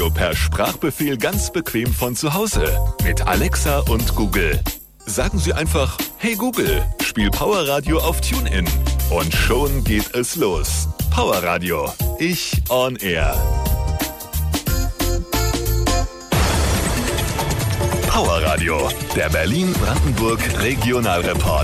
Per Sprachbefehl ganz bequem von zu Hause mit Alexa und Google. Sagen Sie einfach, hey Google, spiel Powerradio auf TuneIn. Und schon geht es los. Powerradio, ich on air. Powerradio, der Berlin-Brandenburg Regionalreport.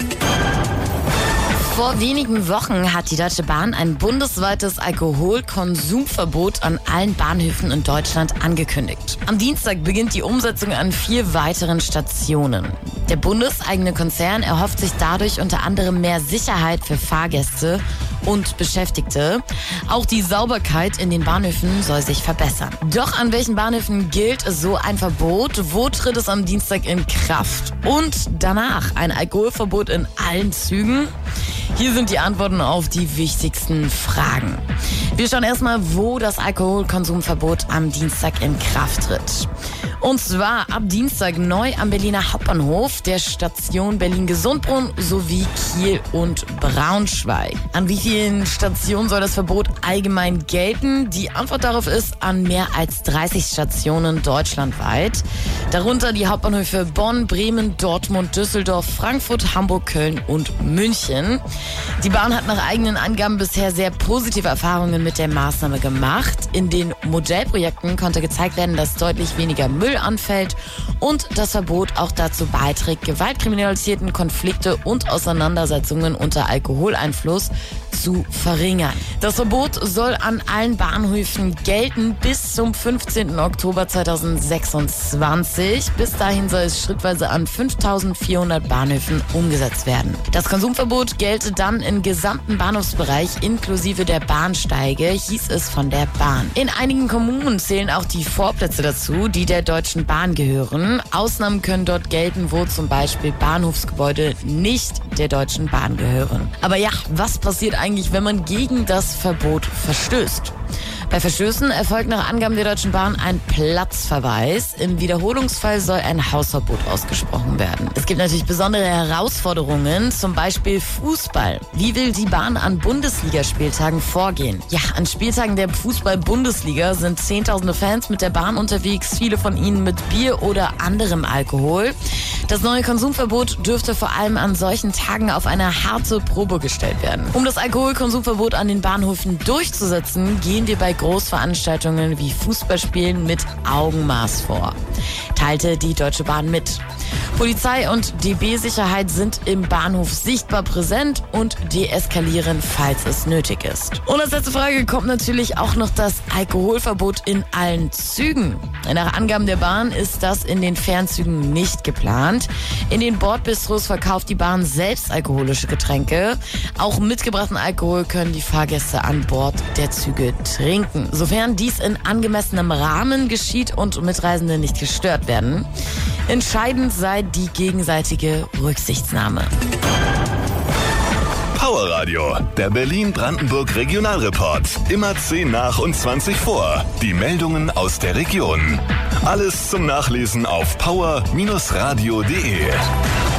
Vor wenigen Wochen hat die Deutsche Bahn ein bundesweites Alkoholkonsumverbot an allen Bahnhöfen in Deutschland angekündigt. Am Dienstag beginnt die Umsetzung an 4 weiteren Stationen. Der bundeseigene Konzern erhofft sich dadurch unter anderem mehr Sicherheit für Fahrgäste und Beschäftigte. Auch die Sauberkeit in den Bahnhöfen soll sich verbessern. Doch an welchen Bahnhöfen gilt so ein Verbot? Wo tritt es am Dienstag in Kraft? Und danach ein Alkoholverbot in allen Zügen? Hier sind die Antworten auf die wichtigsten Fragen. Wir schauen erstmal, wo das Alkoholkonsumverbot am Dienstag in Kraft tritt. Und zwar ab Dienstag neu am Berliner Hauptbahnhof, der Station Berlin-Gesundbrunnen sowie Kiel und Braunschweig. An wie vielen Stationen soll das Verbot allgemein gelten? Die Antwort darauf ist an mehr als 30 Stationen deutschlandweit. Darunter die Hauptbahnhöfe Bonn, Bremen, Dortmund, Düsseldorf, Frankfurt, Hamburg, Köln und München. Die Bahn hat nach eigenen Angaben bisher sehr positive Erfahrungen mit der Maßnahme gemacht. In den Modellprojekten konnte gezeigt werden, dass deutlich weniger Müll anfällt und das Verbot auch dazu beiträgt, Gewaltkriminalitäten, Konflikte und Auseinandersetzungen unter Alkoholeinfluss zu verringern. Das Verbot soll an allen Bahnhöfen gelten bis zum 15. Oktober 2026. Bis dahin soll es schrittweise an 5.400 Bahnhöfen umgesetzt werden. Das Konsumverbot gelte dann im gesamten Bahnhofsbereich inklusive der Bahnsteige, hieß es von der Bahn. In einigen Kommunen zählen auch die Vorplätze dazu, die der Deutschen Bahn gehören. Ausnahmen können dort gelten, wo zum Beispiel Bahnhofsgebäude nicht der Deutschen Bahn gehören. Aber ja, was passiert eigentlich, wenn man gegen das Verbot verstößt? Bei Verstößen erfolgt nach Angaben der Deutschen Bahn ein Platzverweis. Im Wiederholungsfall soll ein Hausverbot ausgesprochen werden. Es gibt natürlich besondere Herausforderungen, zum Beispiel Fußball. Wie will die Bahn an Bundesligaspieltagen vorgehen? Ja, an Spieltagen der Fußball-Bundesliga sind Zehntausende Fans mit der Bahn unterwegs, viele von ihnen mit Bier oder anderem Alkohol. Das neue Konsumverbot dürfte vor allem an solchen Tagen auf eine harte Probe gestellt werden. Um das Alkoholkonsumverbot an den Bahnhöfen durchzusetzen, gehen wir bei Großveranstaltungen wie Fußballspielen mit Augenmaß vor, teilte die Deutsche Bahn mit. Polizei und DB-Sicherheit sind im Bahnhof sichtbar präsent und deeskalieren, falls es nötig ist. Und als letzte Frage kommt natürlich auch noch das Alkoholverbot in allen Zügen. Nach Angaben der Bahn ist das in den Fernzügen nicht geplant. In den Bordbistros verkauft die Bahn selbst alkoholische Getränke. Auch mitgebrachten Alkohol können die Fahrgäste an Bord der Züge trinken, sofern dies in angemessenem Rahmen geschieht und Mitreisende nicht gestört werden. Entscheidend sei die gegenseitige Rücksichtnahme. Powerradio, der Berlin-Brandenburg Regionalreport. Immer 10 nach und 20 vor. Die Meldungen aus der Region. Alles zum Nachlesen auf power-radio.de.